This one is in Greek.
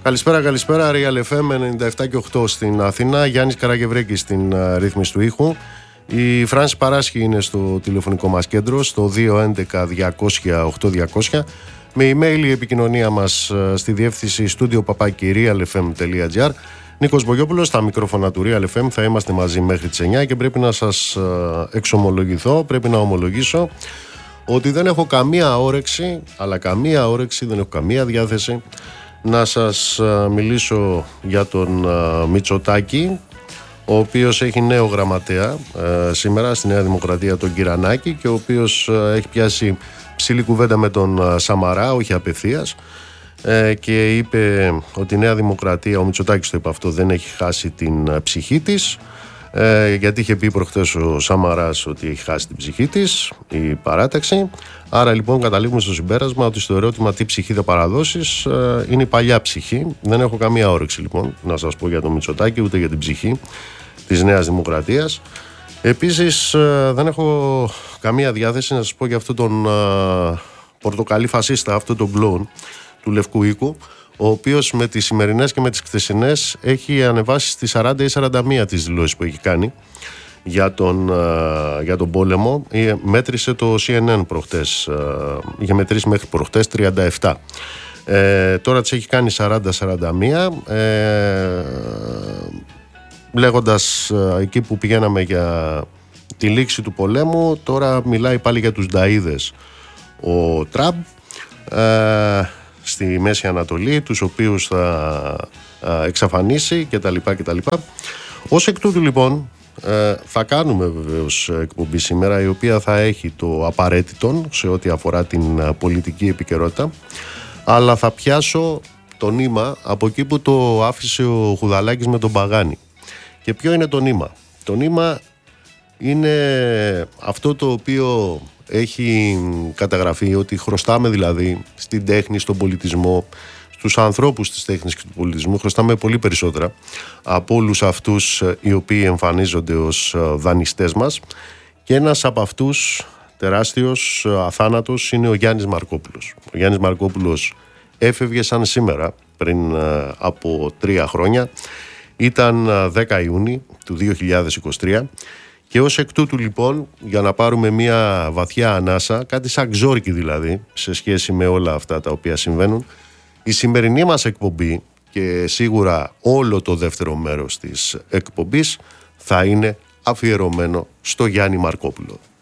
Καλησπέρα, Real FM 97 και 8 στην Αθήνα. Γιάννης Καραγευρέκης στην ρύθμιση του ήχου. Η Φράνση Παράσχη είναι στο τηλεφωνικό μας κέντρο, στο 211-200-8200. Με email η επικοινωνία μας στη διεύθυνση studio@realfm.gr. Νίκος Μπογιόπουλος, στα μικρόφωνα του Real FM. Θα είμαστε μαζί μέχρι τις 9 και πρέπει να σας εξομολογηθώ, πρέπει να ομολογήσω ότι δεν έχω καμία όρεξη, δεν έχω καμία διάθεση να σας μιλήσω για τον Μητσοτάκη, ο οποίος έχει νέο γραμματέα σήμερα στη Νέα Δημοκρατία, τον Κυρανάκη, και ο οποίος έχει πιάσει ψηλή κουβέντα με τον Σαμαρά, όχι απευθείας, και είπε ότι η Νέα Δημοκρατία, ο Μητσοτάκης το είπε αυτό, δεν έχει χάσει την ψυχή της, γιατί είχε πει προχθές ο Σαμαράς ότι έχει χάσει την ψυχή της η παράταξη. Άρα λοιπόν καταλήγουμε στο συμπέρασμα ότι στο ερώτημα τι ψυχή θα παραδώσεις είναι η παλιά ψυχή. Δεν έχω καμία όρεξη λοιπόν να σας πω για τον Μητσοτάκη, ούτε για την ψυχή της Νέας Δημοκρατίας. Επίσης δεν έχω καμία διάθεση να σας πω για αυτόν τον πορτοκαλί φασίστα, αυτόν τον κλόουν του Λευκού Οίκου, ο οποίος με τις σημερινές και με τις χθεσινές έχει ανεβάσει στις 40 ή 41 τις δηλώσεις που έχει κάνει για τον πόλεμο. Μέτρησε το CNN προχτές, είχε μετρήσει μέχρι προχτές 37. Τώρα τις έχει κάνει 40-41, λέγοντας εκεί που πηγαίναμε για τη λήξη του πολέμου, τώρα μιλάει πάλι για τους νταΐδες ο Τραμπ στη Μέση Ανατολή, τους οποίους θα εξαφανίσει κτλ. Ως εκ τούτου λοιπόν θα κάνουμε βεβαίως εκπομπή σήμερα, η οποία θα έχει το απαραίτητο σε ό,τι αφορά την πολιτική επικαιρότητα, αλλά θα πιάσω το νήμα από εκεί που το άφησε ο Χουδαλάκης με τον Παγάνη. Και ποιο είναι το νήμα? Το νήμα είναι αυτό το οποίο έχει καταγραφεί, ότι χρωστάμε δηλαδή στην τέχνη, στον πολιτισμό, στους ανθρώπους της τέχνης και του πολιτισμού, χρωστάμε πολύ περισσότερα από όλους αυτούς οι οποίοι εμφανίζονται ως δανειστές μας, και ένας από αυτούς τεράστιος, αθάνατος, είναι ο Γιάννης Μαρκόπουλος. Ο Γιάννης Μαρκόπουλος έφευγε σαν σήμερα πριν από 3 χρόνια, ήταν 10 Ιούνιου του 2023. Και ως εκ τούτου λοιπόν, για να πάρουμε μια βαθιά ανάσα, κάτι σαν ξόρκι δηλαδή, σε σχέση με όλα αυτά τα οποία συμβαίνουν, η σημερινή μας εκπομπή και σίγουρα όλο το δεύτερο μέρος της εκπομπής θα είναι αφιερωμένο στο Γιάννη Μαρκόπουλο.